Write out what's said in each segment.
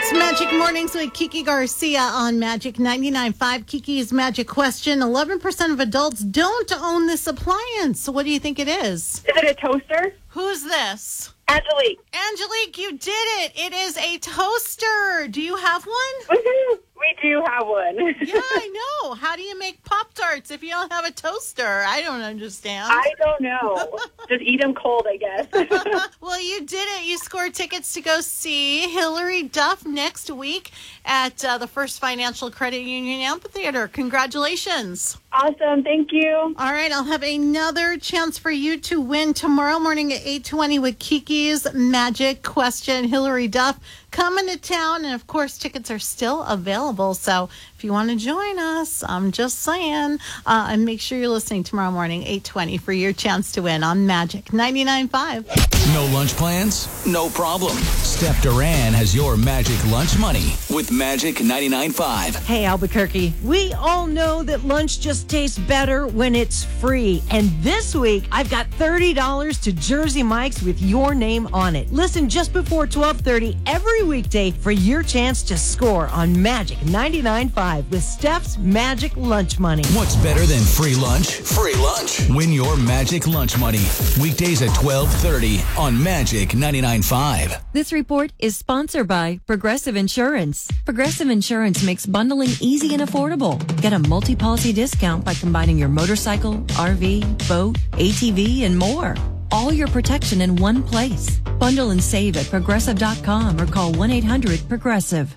It's Magic Mornings with Kiki Garcia on Magic 99.5. Kiki's Magic Question. 11% of adults don't own this appliance. So what do you think it is? Is it a toaster? Who's this? Angelique. Angelique, you did it. It is a toaster. Do you have one? Woohoo! We do have one. Yeah, I know. How do you make Pop-Tarts if you don't have a toaster? I don't understand. I don't know. Just eat them cold, I guess. Well, you did it. You scored tickets to go see Hilary Duff next week at the First Financial Credit Union Amphitheater. Congratulations. Awesome. Thank you. All right. I'll have another chance for you to win tomorrow morning at 8:20 with Kiki's Magic Question. Hilary Duff coming to town. And, of course, tickets are still available. So if you want to join us, I'm just saying. And make sure you're listening tomorrow morning, 8:20, for your chance to win on Magic 99.5. No lunch plans? No problem. Steph Duran has your Magic Lunch Money with Magic 99.5. Hey, Albuquerque, we all know that lunch just tastes better when it's free. And this week, I've got $30 to Jersey Mike's with your name on it. Listen just before 12:30 every weekday for your chance to score on Magic 99.5 with Steph's Magic Lunch Money. What's better than free lunch? Free lunch. Win your Magic Lunch Money. Weekdays at 12:30 on Magic 99.5. This report is sponsored by Progressive Insurance. Progressive Insurance makes bundling easy and affordable. Get a multi-policy discount by combining your motorcycle, RV, boat, ATV, and more. All your protection in one place. Bundle and save at Progressive.com or call 1-800-PROGRESSIVE.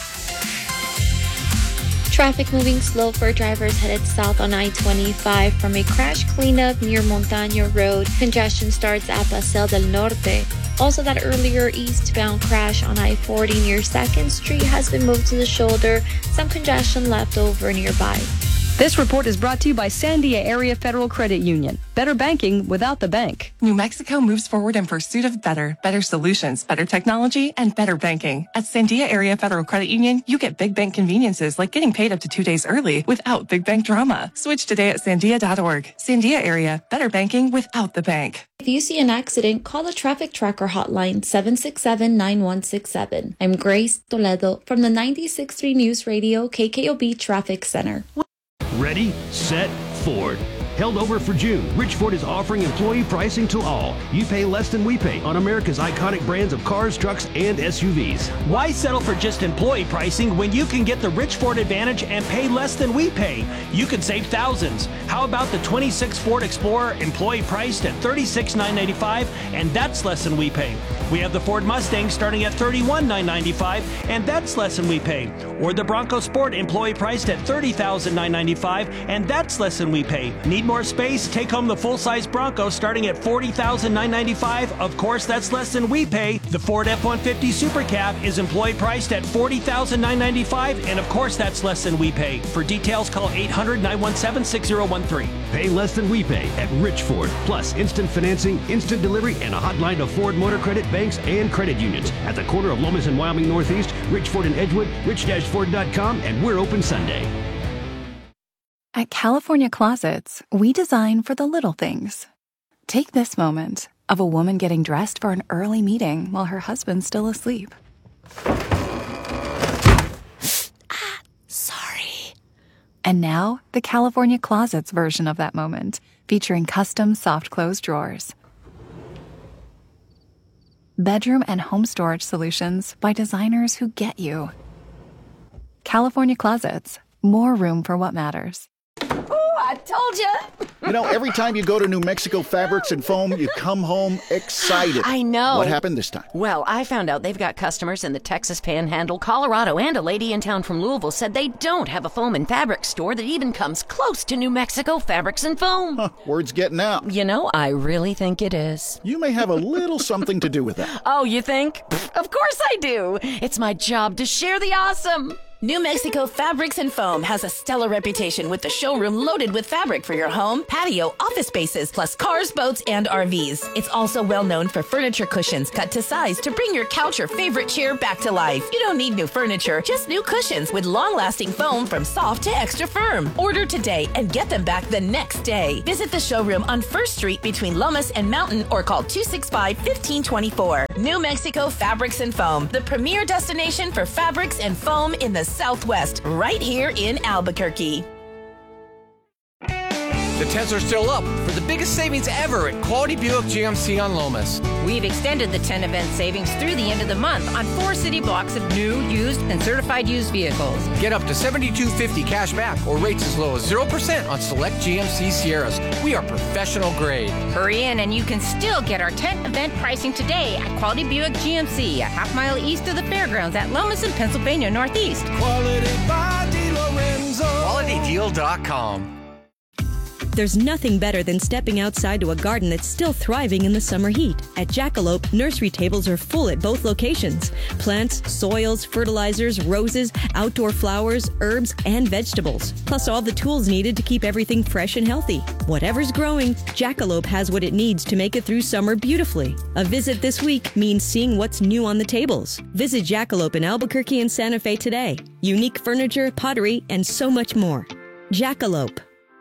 Traffic moving slow for drivers headed south on I-25 from a crash cleanup near Montaño Road. Congestion starts at Paseo del Norte. Also, that earlier eastbound crash on I-40 near 2nd Street has been moved to the shoulder. Some congestion left over nearby. This report is brought to you by Sandia Area Federal Credit Union. Better banking without the bank. New Mexico moves forward in pursuit of better solutions, better technology, and better banking. At Sandia Area Federal Credit Union, you get big bank conveniences like getting paid up to 2 days early without big bank drama. Switch today at sandia.org. Sandia Area, better banking without the bank. If you see an accident, call the Traffic Tracker hotline 767-9167. I'm Grace Toledo from the 96.3 News Radio KKOB Traffic Center. Ready, set, Ford. Held over for June, Rich Ford is offering employee pricing to all. You pay less than we pay on America's iconic brands of cars, trucks, and SUVs. Why settle for just employee pricing when you can get the Rich Ford Advantage and pay less than we pay? You can save thousands. How about the 26 Ford Explorer employee priced at $36,995, and that's less than we pay? We have the Ford Mustang starting at $31,995, and that's less than we pay. Or the Bronco Sport employee priced at $30,995, and that's less than we pay. Need more space? Take home the full-size Bronco starting at $40,995. Of course, that's less than we pay. The Ford F-150 Super Cab is employee priced at $40,995, and of course, that's less than we pay. For details, call 800-917-6013. Pay less than we pay at Rich Ford. Plus, instant financing, instant delivery, and a hotline to Ford Motor Credit, banks, and credit unions. At the corner of Lomas and Wyoming Northeast, Rich Ford in Edgewood, rich-ford.com, and we're open Sunday. At California Closets, we design for the little things. Take this moment of a woman getting dressed for an early meeting while her husband's still asleep. Sorry. And now, the California Closets version of that moment, featuring custom soft close drawers. Bedroom and home storage solutions by designers who get you. California Closets, more room for what matters. I told you. You know, every time you go to New Mexico Fabrics and Foam, you come home excited. I know. What happened this time? Well, I found out they've got customers in the Texas Panhandle, Colorado, and a lady in town from Louisville said they don't have a foam and fabric store that even comes close to New Mexico Fabrics and Foam. Word's getting out. You know, I really think it is. You may have a little something to do with that. Oh, you think? Of course I do. It's my job to share the awesome. New Mexico Fabrics and Foam has a stellar reputation with the showroom loaded with fabric for your home, patio, office spaces, plus cars, boats, and RVs. It's also well known for furniture cushions cut to size to bring your couch or favorite chair back to life. You don't need new furniture, just new cushions with long-lasting foam from soft to extra firm. Order today and get them back the next day. Visit the showroom on 1st Street between Lomas and Mountain or call 265-1524. New Mexico Fabrics and Foam, the premier destination for fabrics and foam in the Southwest, right here in Albuquerque. The tents are still up for the biggest savings ever at Quality Buick GMC on Lomas. We've extended the 10 event savings through the end of the month on 4 city blocks of new, used, and certified used vehicles. Get up to $7,250 cash back or rates as low as 0% on select GMC Sierras. We are professional grade. Hurry in and you can still get our 10 event pricing today at Quality Buick GMC, a half-mile east of the fairgrounds at Lomas in Pennsylvania Northeast. Quality by DeLorenzo. QualityDeal.com. There's nothing better than stepping outside to a garden that's still thriving in the summer heat. At Jackalope, nursery tables are full at both locations. Plants, soils, fertilizers, roses, outdoor flowers, herbs, and vegetables. Plus all the tools needed to keep everything fresh and healthy. Whatever's growing, Jackalope has what it needs to make it through summer beautifully. A visit this week means seeing what's new on the tables. Visit Jackalope in Albuquerque and Santa Fe today. Unique furniture, pottery, and so much more. Jackalope.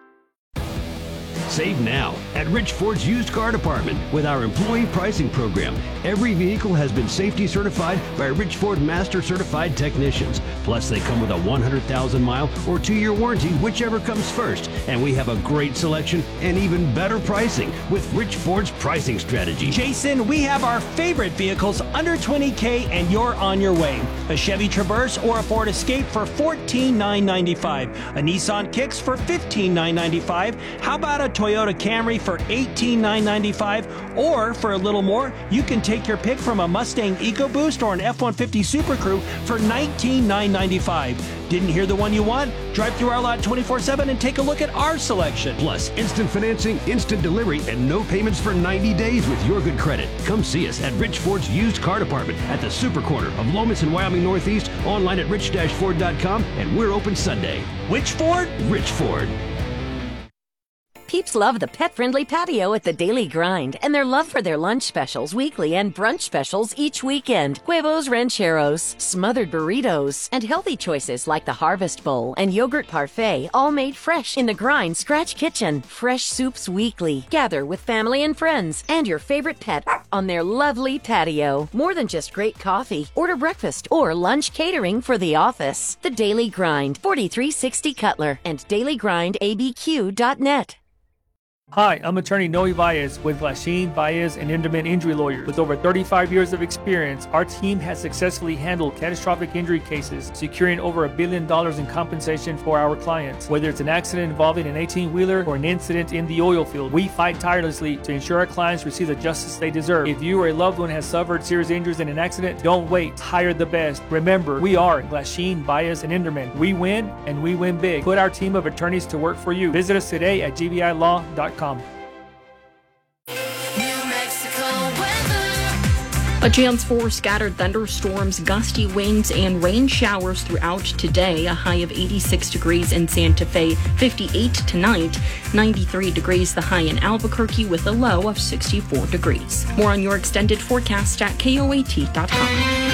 Save now at Rich Ford's used car department with our employee pricing program. Every vehicle has been safety certified by Rich Ford Master Certified technicians. Plus, they come with a 100,000-mile or 2-year warranty, whichever comes first. And we have a great selection and even better pricing with Rich Ford's pricing strategy. Jason, we have our favorite vehicles under $20K and you're on your way. A Chevy Traverse or a Ford Escape for $14,995. A Nissan Kicks for $15,995. How about a Toyota Camry for $18,995, or for a little more, you can take your pick from a Mustang EcoBoost or an F-150 Super Crew for $19,995. Didn't hear the one you want? Drive through our lot 24/7 and take a look at our selection. Plus, instant financing, instant delivery, and no payments for 90 days with your good credit. Come see us at Rich Ford's used car department at the Super Corner of Lomas and Wyoming Northeast, online at rich-ford.com, and we're open Sunday. Which Ford? Rich Ford. Peeps love the pet-friendly patio at the Daily Grind, and their love for their lunch specials weekly and brunch specials each weekend. Huevos rancheros, smothered burritos, and healthy choices like the Harvest Bowl and Yogurt Parfait, all made fresh in the Grind Scratch Kitchen. Fresh soups weekly. Gather with family and friends and your favorite pet on their lovely patio. More than just great coffee. Order breakfast or lunch catering for the office. The Daily Grind, 4360 Cutler, and dailygrindabq.net. Hi, I'm attorney Noe Baez with Glasheen, Baez, and Inderman Injury Lawyers. With over 35 years of experience, our team has successfully handled catastrophic injury cases, securing over $1 billion in compensation for our clients. Whether it's an accident involving an 18-wheeler or an incident in the oil field, we fight tirelessly to ensure our clients receive the justice they deserve. If you or a loved one has suffered serious injuries in an accident, don't wait. Hire the best. Remember, we are Glasheen, Baez, and Inderman. We win, and we win big. Put our team of attorneys to work for you. Visit us today at gbilaw.com. A chance for scattered thunderstorms, gusty winds, and rain showers throughout today. A high of 86 degrees in Santa Fe, 58 tonight, 93 degrees the high in Albuquerque with a low of 64 degrees. More on your extended forecast at KOAT.com.